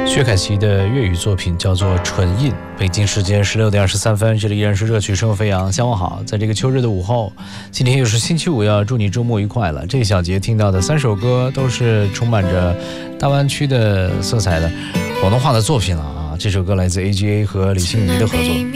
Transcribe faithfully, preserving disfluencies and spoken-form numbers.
薛凯琪的粤语作品叫做《唇印》。北京时间十六点二十三分，这里依然是热曲生活飞扬。下午好，在这个秋日的午后，今天又是星期五，要祝你周末愉快了。这一小节听到的三首歌都是充满着大湾区的色彩的广东话的作品了啊！这首歌来自 A G A 和李心怡的合作。